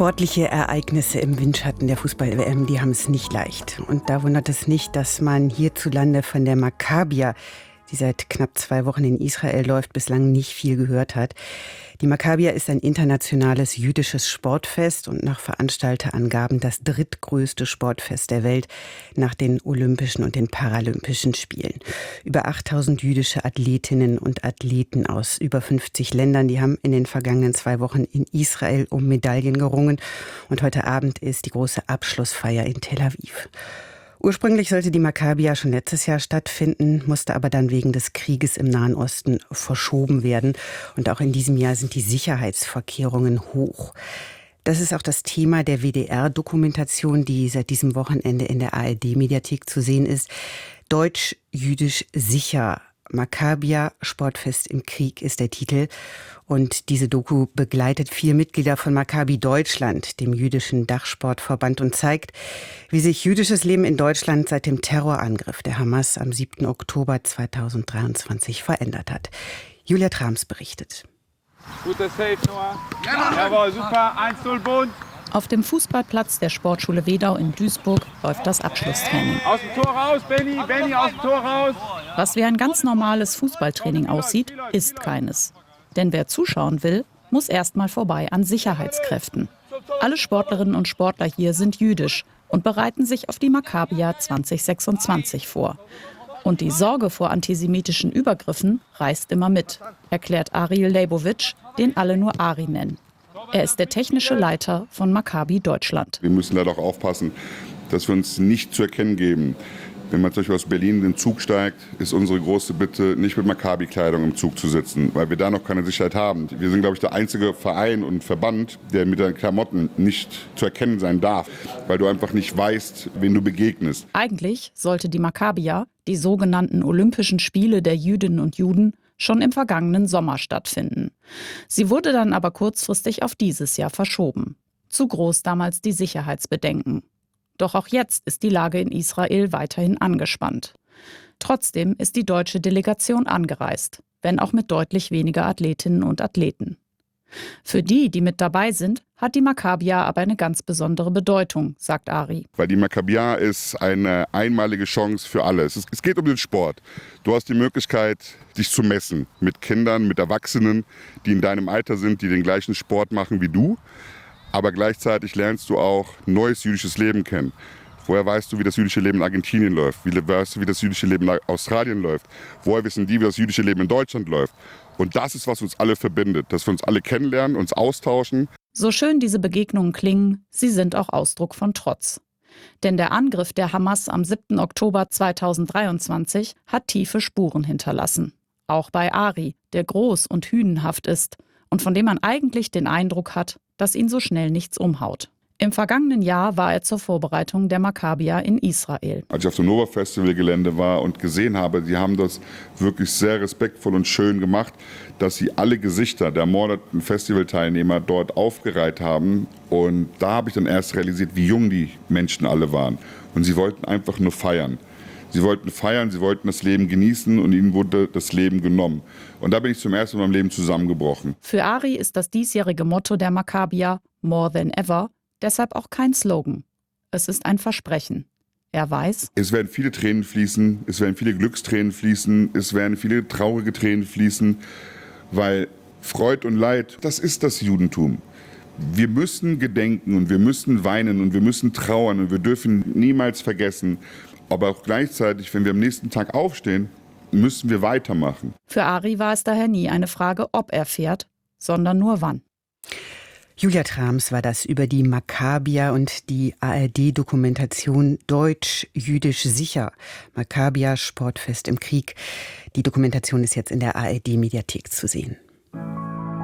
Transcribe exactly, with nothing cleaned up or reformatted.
Sportliche Ereignisse im Windschatten der Fußball-W M, die haben es nicht leicht. Und da wundert es nicht, dass man hierzulande von der Makkabija, die seit knapp zwei Wochen in Israel läuft, bislang nicht viel gehört hat. Die Makkabija ist ein internationales jüdisches Sportfest und nach Veranstalterangaben das drittgrößte Sportfest der Welt nach den Olympischen und den Paralympischen Spielen. Über achttausend jüdische Athletinnen und Athleten aus über fünfzig Ländern, die haben in den vergangenen zwei Wochen in Israel um Medaillen gerungen. Und heute Abend ist die große Abschlussfeier in Tel Aviv. Ursprünglich sollte die Makkabija schon letztes Jahr stattfinden, musste aber dann wegen des Krieges im Nahen Osten verschoben werden. Und auch in diesem Jahr sind die Sicherheitsvorkehrungen hoch. Das ist auch das Thema der W D R-Dokumentation, die seit diesem Wochenende in der A R D-Mediathek zu sehen ist. Deutsch-Jüdisch sicher. Makkabija, Sportfest im Krieg ist der Titel. Und diese Doku begleitet vier Mitglieder von Maccabi Deutschland, dem jüdischen Dachsportverband, und zeigt, wie sich jüdisches Leben in Deutschland seit dem Terrorangriff der Hamas am siebten Oktober zweitausenddreiundzwanzig verändert hat. Julia Trams berichtet. Guter Safe, Noah. Jawohl, super. eins null Bund. Auf dem Fußballplatz der Sportschule Wedau in Duisburg läuft das Abschlusstraining. Aus dem Tor raus, Benny, Benny, aus dem Tor raus. Was wie ein ganz normales Fußballtraining aussieht, ist keines. Denn wer zuschauen will, muss erst mal vorbei an Sicherheitskräften. Alle Sportlerinnen und Sportler hier sind jüdisch und bereiten sich auf die Makkabija zwanzig sechsundzwanzig vor. Und die Sorge vor antisemitischen Übergriffen reißt immer mit, erklärt Ariel Leibowitsch, den alle nur Ari nennen. Er ist der technische Leiter von Maccabi Deutschland. Wir müssen da doch aufpassen, dass wir uns nicht zu erkennen geben. Wenn man zum Beispiel aus Berlin in den Zug steigt, ist unsere große Bitte, nicht mit Maccabi-Kleidung im Zug zu sitzen, weil wir da noch keine Sicherheit haben. Wir sind, glaube ich, der einzige Verein und Verband, der mit den Klamotten nicht zu erkennen sein darf, weil du einfach nicht weißt, wen du begegnest. Eigentlich sollte die Makkabija, die sogenannten Olympischen Spiele der Jüdinnen und Juden, schon im vergangenen Sommer stattfinden. Sie wurde dann aber kurzfristig auf dieses Jahr verschoben. Zu groß damals die Sicherheitsbedenken. Doch auch jetzt ist die Lage in Israel weiterhin angespannt. Trotzdem ist die deutsche Delegation angereist, wenn auch mit deutlich weniger Athletinnen und Athleten. Für die, die mit dabei sind, hat die Makkabija aber eine ganz besondere Bedeutung, sagt Ari. Weil die Makkabija ist eine einmalige Chance für alle. Es, ist, es geht um den Sport. Du hast die Möglichkeit, dich zu messen mit Kindern, mit Erwachsenen, die in deinem Alter sind, die den gleichen Sport machen wie du. Aber gleichzeitig lernst du auch neues jüdisches Leben kennen. Woher weißt du, wie das jüdische Leben in Argentinien läuft? Wie weißt du, wie das jüdische Leben in Australien läuft? Woher wissen die, wie das jüdische Leben in Deutschland läuft? Und das ist, was uns alle verbindet, dass wir uns alle kennenlernen, uns austauschen. So schön diese Begegnungen klingen, sie sind auch Ausdruck von Trotz. Denn der Angriff der Hamas am siebten Oktober zweitausenddreiundzwanzig hat tiefe Spuren hinterlassen. Auch bei Ari, der groß und hünenhaft ist und von dem man eigentlich den Eindruck hat, dass ihn so schnell nichts umhaut. Im vergangenen Jahr war er zur Vorbereitung der Makkabija in Israel. Als ich auf dem Nova-Festival-Gelände war und gesehen habe, die haben das wirklich sehr respektvoll und schön gemacht, dass sie alle Gesichter der ermordeten Festivalteilnehmer dort aufgereiht haben. Und da habe ich dann erst realisiert, wie jung die Menschen alle waren. Und sie wollten einfach nur feiern. Sie wollten feiern, sie wollten das Leben genießen und ihnen wurde das Leben genommen. Und da bin ich zum ersten Mal in meinem Leben zusammengebrochen. Für Ari ist das diesjährige Motto der Makkabija More Than Ever deshalb auch kein Slogan. Es ist ein Versprechen. Er weiß, es werden viele Tränen fließen, es werden viele Glückstränen fließen, es werden viele traurige Tränen fließen, weil Freud und Leid, das ist das Judentum. Wir müssen gedenken und wir müssen weinen und wir müssen trauern und wir dürfen niemals vergessen. Aber auch gleichzeitig, wenn wir am nächsten Tag aufstehen, müssen wir weitermachen. Für Ari war es daher nie eine Frage, ob er fährt, sondern nur wann. Julia Trams war das über die Makkabija und die A R D-Dokumentation Deutsch-Jüdisch sicher. Makkabija, Sportfest im Krieg. Die Dokumentation ist jetzt in der A R D-Mediathek zu sehen.